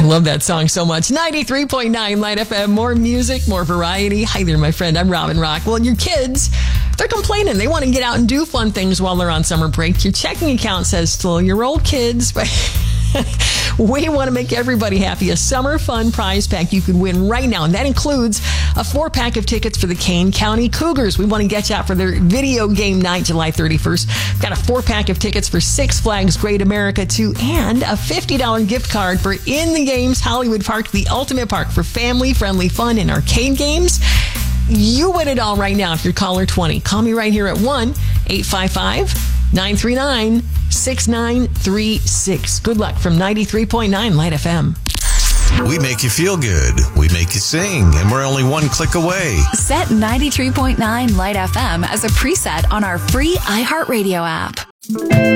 love that song so much. 93.9 Light FM. More music, more variety. Hi there, my friend. I'm Robin Rock. Well, your kids, they're complaining. They want to get out and do fun things while they're on summer break. Your checking account says still your old kids, but we want to make everybody happy. A summer fun prize pack you can win right now. And that includes a 4-pack of tickets for the Kane County Cougars. We want to get you out for their video game night, July 31st. We've got a 4-pack of tickets for Six Flags Great America 2 and a $50 gift card for In the Games Hollywood Park, the ultimate park for family-friendly fun and arcade games. You win it all right now if you're caller 20. Call me right here at 1-855-939-6936. Good luck from 93.9 Light FM. We make you feel good. We make you sing. And we're only one click away. Set 93.9 Light FM as a preset on our free iHeartRadio app.